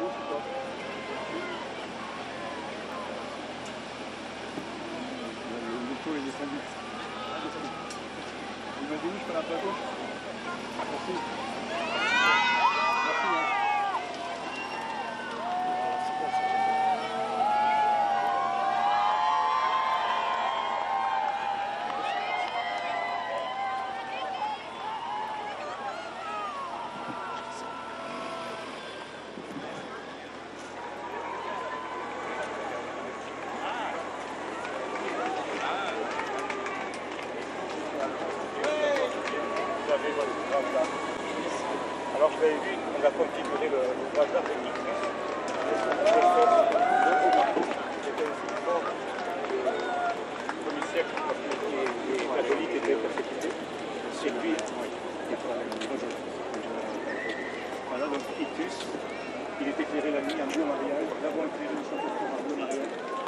L'auto est descendu. Imaginez, je fais la plateau. Merci. Merci. Alors vous avez vu, on a configuré le bazar technique. Le commissaire qui est catholique était persécuté. C'est lui. Voilà, donc Titus, il est éclairé la nuit en bleu mariage. Nous avons éclairé le château en bleu mariage.